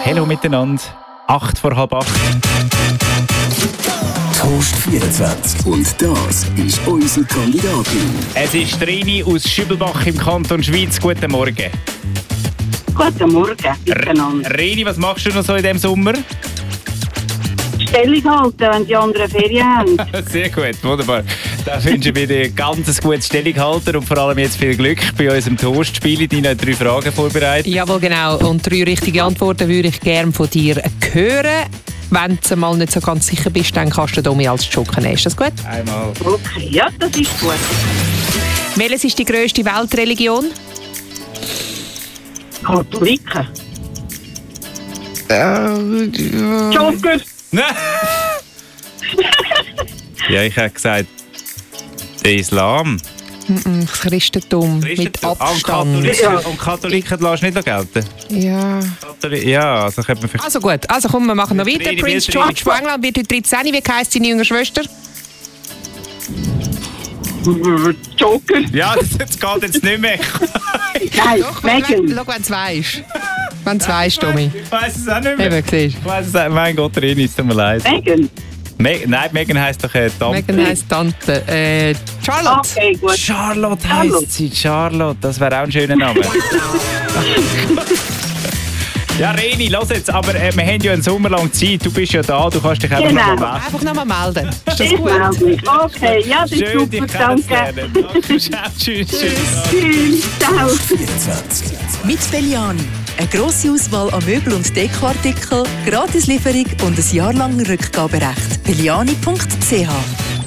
Hallo miteinander. 8:08. Toast 24. Und das ist unsere Kandidatin. Es ist Rini aus Schübelbach im Kanton Schweiz. Guten Morgen. Guten Morgen miteinander. Rini, was machst du noch so in diesem Sommer? Stellung halten, wenn die anderen Ferien haben. Sehr gut, wunderbar. Da wünschen wir dir ganz gutes Stellunghalter und vor allem jetzt viel Glück bei unserem Toastspiel. Deine 3 Fragen vorbereitet. Jawohl, genau. Und 3 richtige Antworten würde ich gerne von dir hören. Wenn du mal nicht so ganz sicher bist, dann kannst du Domi als Joker nehmen. Ist das gut? Einmal. Okay, ja, das ist gut. Welches ist die grösste Weltreligion? Katholiken. Joker. Ja, ich habe gesagt, der Islam. Das Christentum. Mit Abstand. Und Katholiken lässt du nicht noch gelten? Ja. Ja, also könnte man vielleicht... Also gut, also komm, wir machen noch weiter. Rini, Prince Rini. George von England wird heute 13. Wie heisst seine jüngere Schwester? Joker. Ja, das geht jetzt nicht mehr. Nein, Megan. Schau, wenn du weisst. Wenn du weisst, Domi. Ich weiss es auch nicht mehr. Eben, siehst Ich weiss es auch. Mein Gott, Rini, es tut mir leid. Megan. Nein, Megan heisst doch Tante. Megan heisst Tante. Charlotte. Okay, gut. Charlotte heisst sie. Charlotte, das wäre auch ein schöner Name. Ja, Reni, los jetzt, aber wir haben ja einen Sommer lang Zeit. Du bist ja da, du kannst dich einfach Genau. noch mal melden. Einfach nochmal melden. Ist das Ich gut? melde mich. Okay, ja, das ist Schön, super, dich danke. kennenzulernen. Danke, ciao, tschüss. Tschüss, ciao. 24. Mit Belliani. Eine grosse Auswahl an Möbel- und Dekoartikeln, Gratislieferung und ein jahrelanges Rückgaberecht. Belliani.ch